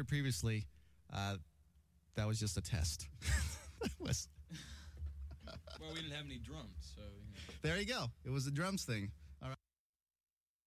heard previously, that was just a test. Well, we didn't have any drums, so. There you go. It was a drums thing.